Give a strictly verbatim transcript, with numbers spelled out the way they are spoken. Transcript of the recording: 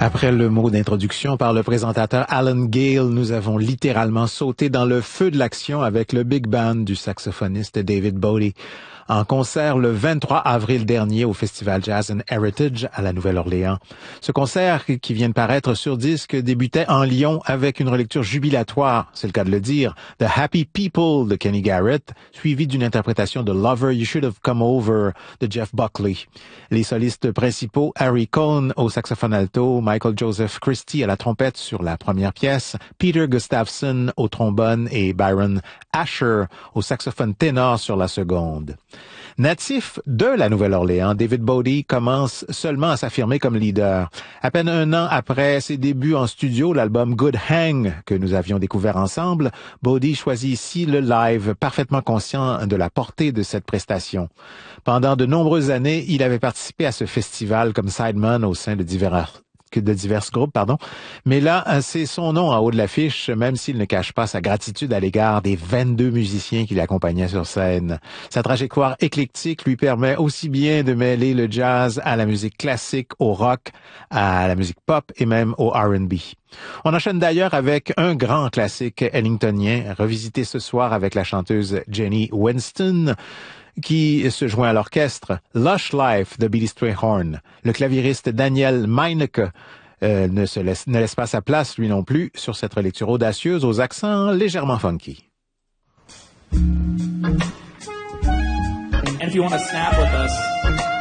Après le mot d'introduction par le présentateur Alan Gale, nous avons littéralement sauté dans le feu de l'action avec le big band du saxophoniste David Bowie. En concert le vingt-trois avril dernier au Festival Jazz and Heritage à la Nouvelle-Orléans. Ce concert qui vient de paraître sur disque débutait en Lyon avec une relecture jubilatoire, c'est le cas de le dire, de Happy People de Kenny Garrett, suivi d'une interprétation de Lover You Should Have Come Over de Jeff Buckley. Les solistes principaux, Harry Cohn au saxophone alto, Michael Joseph Christie à la trompette sur la première pièce, Peter Gustafson au trombone et Byron Asher au saxophone ténor sur la seconde. Natif de la Nouvelle-Orléans, David Bowie commence seulement à s'affirmer comme leader. À peine un an après ses débuts en studio, l'album Good Hang, que nous avions découvert ensemble, Bowie choisit ici le live, parfaitement conscient de la portée de cette prestation. Pendant de nombreuses années, il avait participé à ce festival comme sideman au sein de divers de divers groupes, pardon. Mais là, c'est son nom en haut de l'affiche, même s'il ne cache pas sa gratitude à l'égard des vingt-deux musiciens qui l'accompagnaient sur scène. Sa trajectoire éclectique lui permet aussi bien de mêler le jazz à la musique classique, au rock, à la musique pop et même au R and B. On enchaîne d'ailleurs avec un grand classique ellingtonien, revisité ce soir avec la chanteuse Jenny Winston, qui se joint à l'orchestre, Lush Life de Billy Strayhorn. Le claviériste Daniel Meinecke euh, ne, se laisse, ne laisse pas sa place, lui non plus, sur cette relecture audacieuse aux accents légèrement funky. And if you want to snap with us,